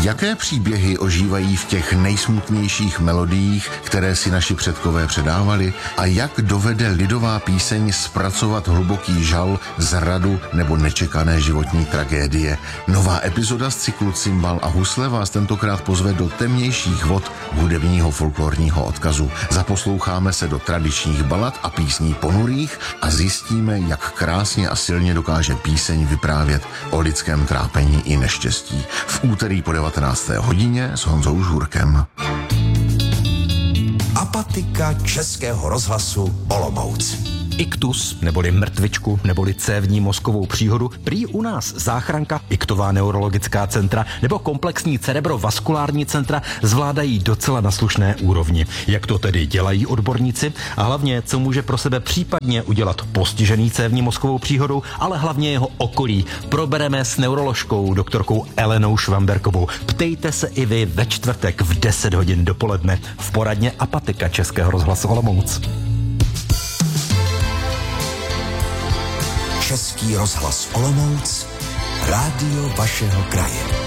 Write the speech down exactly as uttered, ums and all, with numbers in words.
Jaké příběhy ožívají v těch nejsmutnějších melodiích, které si naši předkové předávali? A jak dovede lidová píseň zpracovat hluboký žal, zradu nebo nečekané životní tragédie? Nová epizoda z cyklu Cimbal a husle vás tentokrát pozve do temnějších vod hudebního folklorního odkazu. Zaposloucháme se do tradičních balad a písní ponurých a zjistíme, jak krásně a silně dokáže píseň vyprávět o lidském trápení i neštěstí. V úterý po devatenácté hodině s Honzou Žurkem. Apatika Českého rozhlasu Olomouc. Iktus, neboli mrtvičku, neboli cévní mozkovou příhodu, prý u nás záchranka, iktová neurologická centra nebo komplexní cerebrovaskulární centra zvládají docela na slušné úrovni. Jak to tedy dělají odborníci a hlavně, co může pro sebe případně udělat postižený cévní mozkovou příhodou, ale hlavně jeho okolí, probereme s neuroložkou doktorkou Elenou Švamberkovou. Ptejte se i vy ve čtvrtek v deset hodin dopoledne v poradně Apatika Českého rozhlasu Olomouc. Český rozhlas Olomouc, rádio vašeho kraje.